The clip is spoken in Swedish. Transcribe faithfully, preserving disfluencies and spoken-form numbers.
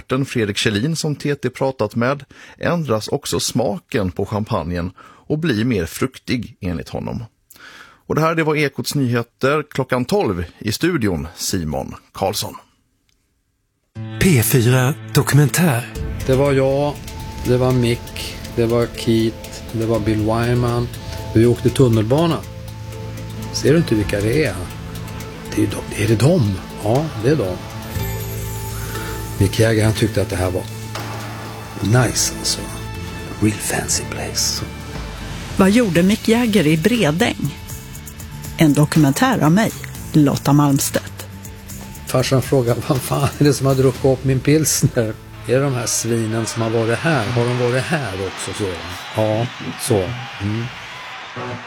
vinexperten Fredrik Kjellin som T T pratat med ändras också smaken på champagnen och blir mer fruktig enligt honom. Och det här det var Ekots nyheter klockan tolv i studion, Simon Karlsson. P fyra Dokumentär. Det var jag, det var Mick, det var Keith, det var Bill Wyman. Vi åkte tunnelbana. Ser du inte vilka det är? Det är, de. är det de? Ja, det är de. Mick Jagger, han tyckte att det här var nice alltså. Real fancy place. Vad gjorde Mick Jagger i Bredäng? En dokumentär av mig, Lotta Malmstedt. Farsan frågade, vad fan är det som har druckit upp min pilsner? Är det de här svinen som har varit här? Har de varit här också? Så? Ja, så. Mm.